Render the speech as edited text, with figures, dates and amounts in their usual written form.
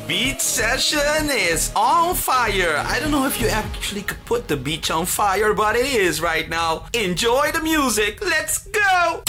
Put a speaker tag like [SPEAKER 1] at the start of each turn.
[SPEAKER 1] beach session is on fire. I don't know if you actually could put the beach on fire, but it is right now. Enjoy the music. Let's go.